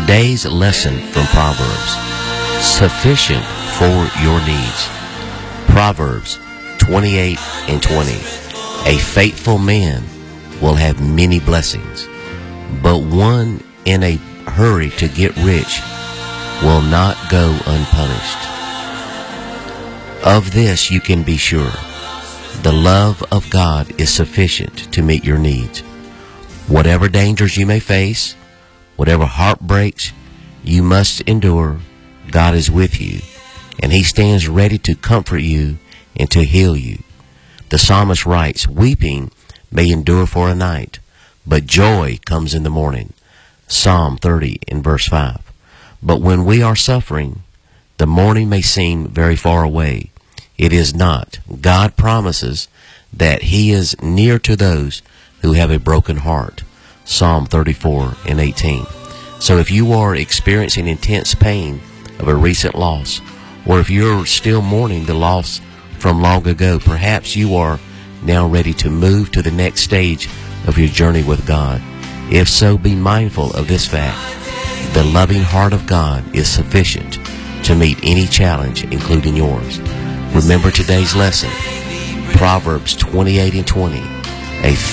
Today's lesson from Proverbs, sufficient for your needs. Proverbs 28 and 20. A faithful man will have many blessings, but one in a hurry to get rich will not go unpunished. Of this you can be sure. The love of God is sufficient to meet your needs. Whatever dangers you may face, whatever heartbreaks you must endure, God is with you, and He stands ready to comfort you and to heal you. The psalmist writes, "Weeping may endure for a night, but joy comes in the morning." Psalm 30 and verse 5. But when we are suffering, the morning may seem very far away. It is not. God promises that He is near to those who have a broken heart. Psalm 34 and 18. So if you are experiencing intense pain of a recent loss, or if you're still mourning the loss from long ago, perhaps you are now ready to move to the next stage of your journey with God. If so, be mindful of this fact. The loving heart of God is sufficient to meet any challenge, including yours. Remember today's lesson, Proverbs 28 and 20. A